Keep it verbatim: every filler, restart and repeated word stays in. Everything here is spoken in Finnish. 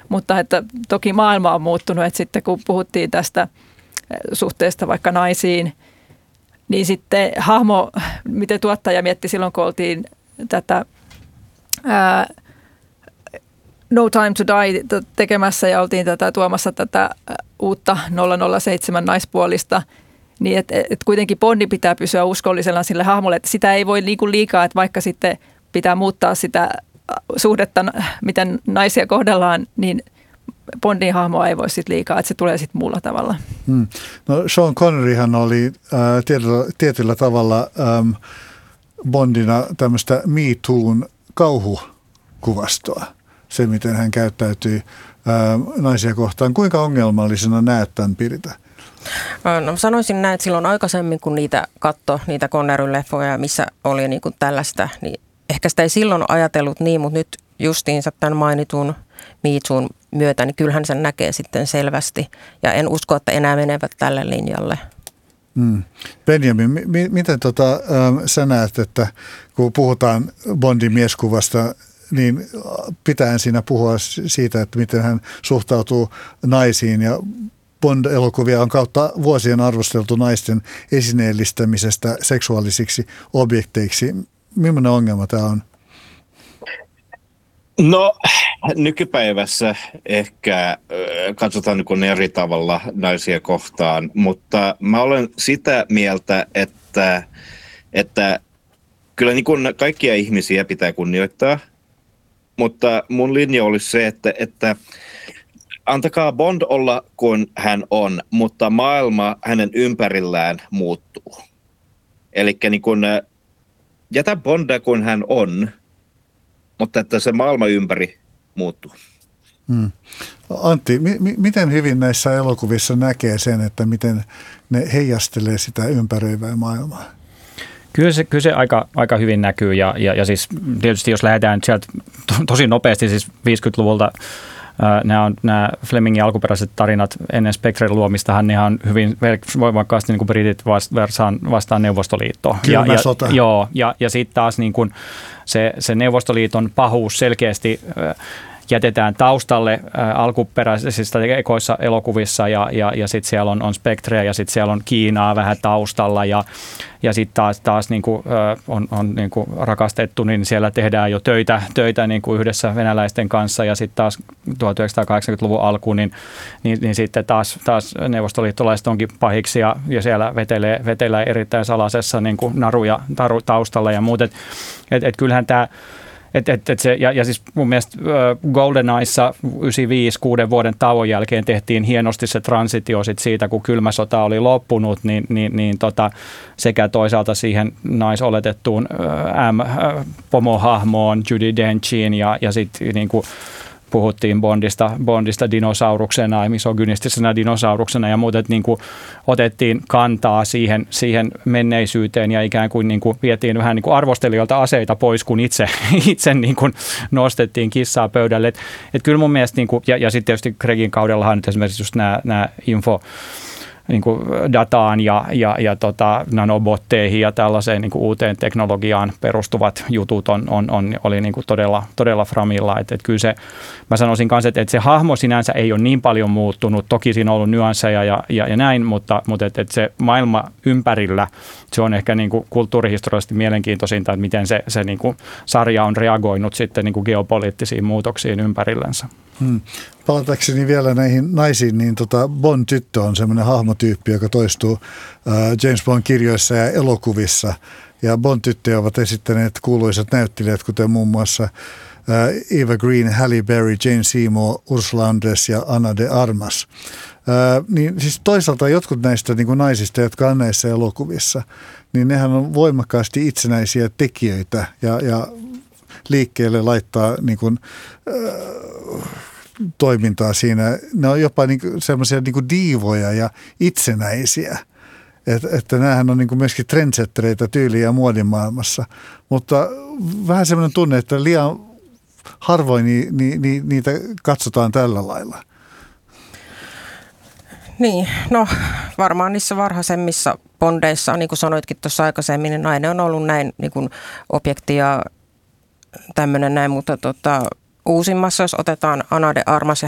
mutta että toki maailma on muuttunut, että sitten kun puhuttiin tästä suhteesta vaikka naisiin, niin sitten hahmo, miten tuottaja mietti silloin, kun oltiin tätä ää, No Time to Die tekemässä ja oltiin tätä tuomassa tätä uutta nolla nolla seitsemän naispuolista, niin että et kuitenkin Bondi pitää pysyä uskollisena sille hahmolle, että sitä ei voi niinku liikaa, että vaikka sitten pitää muuttaa sitä suhdetta, miten naisia kohdellaan, niin Bondin hahmoa ei voi sitten liikaa, että se tulee sitten muulla tavalla. Hmm. No Sean Conneryhan oli äh, tietyllä, tietyllä tavalla ähm, Bondina tämmöistä Me Toon kauhukuvastoa. Se, miten hän käyttäytyi ää, naisia kohtaan. Kuinka ongelmallisena näet tämän, Pirita? No, sanoisin näin, että silloin aikaisemmin, kun niitä katsoi, niitä Conneryn leffoja, missä oli niin kuin tällaista, niin ehkä sitä ei silloin ajatellut niin, mutta nyt justiinsa tämän mainitun Me Toon myötä, niin kyllähän sen näkee sitten selvästi. Ja en usko, että enää menevät tälle linjalle. Mm. Benjamin, mi- miten tota, ähm, sä näet, että kun puhutaan Bondin mieskuvasta, niin pitää siinä puhua siitä, että miten hän suhtautuu naisiin, ja Bond-elokuvia on kautta vuosien arvosteltu naisten esineellistämisestä seksuaalisiksi objekteiksi. Millainen ongelma tämä on? No nykypäivässä ehkä katsotaan niin eri tavalla naisia kohtaan, mutta mä olen sitä mieltä, että, että kyllä niin kuin kaikkia ihmisiä pitää kunnioittaa. Mutta mun linja olisi se, että, että antakaa Bond olla kuin hän on, mutta maailma hänen ympärillään muuttuu. Eli niin kun, jätä Bonda kuin hän on, mutta että se maailma ympäri muuttuu. Hmm. Antti, mi- miten hyvin näissä elokuvissa näkee sen, että miten ne heijastelee sitä ympäröivää maailmaa? Kyllä se, kyllä se aika, aika hyvin näkyy ja, ja, ja siis tietysti jos lähdetään sieltä to, tosi nopeasti siis viisikymmentäluvulta, ää, nämä, on, nämä Flemingin alkuperäiset tarinat ennen Spectren luomistahan, ne on hyvin voimakkaasti niin kuin britit vastaan, vastaan Neuvostoliittoa. Kylmä ja, sota. Ja, joo, ja, ja sitten taas niin kuin se, se Neuvostoliiton pahuus selkeästi ää, jätetään taustalle ä, alkuperäisissä ekoissa elokuvissa ja, ja, ja sitten siellä on, on Spectreä ja sitten siellä on Kiinaa vähän taustalla ja, ja sitten taas, taas niin kuin, ä, on, on niin kuin rakastettu, niin siellä tehdään jo töitä, töitä niin kuin yhdessä venäläisten kanssa ja sitten taas tuhatyhdeksänsataakahdeksankymmentäluvun alkuun, niin, niin, niin sitten taas, taas neuvostoliittolaiset onkin pahiksi ja, ja siellä vetelee, vetelee erittäin salaisessa niin kuin naruja taru, taustalla ja muut. Että et, et kyllähän tämä Et, et, et se, ja, ja siis mun mielestä äh, GoldenEyessa yhdeksänkymmentäviisi, kuuden vuoden tauon jälkeen tehtiin hienosti se transitio sit siitä, kun kylmä sota oli loppunut, niin, niin, niin tota, sekä toisaalta siihen naisoletettuun äh, M-pomohahmoon Judi Denchiin ja, ja sitten niin kuin puhuttiin Bondista, Bondista dinosauruksena ja misogynistisena dinosauruksena ja muuten, että niin kuin otettiin kantaa siihen, siihen menneisyyteen ja ikään kuin, niin kuin vietiin vähän niin kuin arvostelijoilta aseita pois, kun itse, itse niin kuin nostettiin kissaa pöydälle. Että et kyllä mun mielestä, niin kuin, ja, ja sitten tietysti Craigin kaudellahan esimerkiksi just nämä, nämä info, niin kuin dataan ja, ja, ja tota, nanobotteihin ja tällaiseen niin kuin uuteen teknologiaan perustuvat jutut on, on, on, oli niin kuin todella, todella framilla. Et, et kyllä se, mä sanoisin kanssa, että et se hahmo sinänsä ei ole niin paljon muuttunut. Toki siinä on ollut nyansseja ja, ja, ja näin, mutta, mutta et, et se maailma ympärillä, se on ehkä niin kuin kulttuurihistoriallisesti mielenkiintoisinta, että miten se, se niin kuin sarja on reagoinut sitten niin kuin geopoliittisiin muutoksiin ympärillänsä. Hmm. Palatakseni vielä näihin naisiin, niin tota Bond-tyttö on semmoinen hahmotyyppi, joka toistuu äh, James Bond-kirjoissa ja elokuvissa. Ja Bond-tyttöjä ovat esittäneet kuuluisat näyttelijät, kuten muun muassa äh, Eva Green, Halle Berry, Jane Seymour, Ursula Andress ja Ana de Armas. Äh, niin siis toisaalta jotkut näistä niin kuin naisista, jotka on näissä elokuvissa, niin nehän on voimakkaasti itsenäisiä tekijöitä ja, ja liikkeelle laittaa niin kuin, äh, toimintaa siinä. Ne on jopa niin kuin semmoisia niin kuin diivoja ja itsenäisiä. Et, että näähän on niin kuin myöskin trendsettereitä tyyliä ja muodin maailmassa. Mutta vähän semmoinen tunne, että liian harvoin ni, ni, ni, niitä katsotaan tällä lailla. Niin, no varmaan niissä varhaisemmissa bondeissa, niin kuin sanoitkin tuossa aikaisemmin, niin nainen on ollut näin niin kuin objekti ja tämmöinen näin, mutta tota, uusimmassa, jos otetaan Ana de Armas ja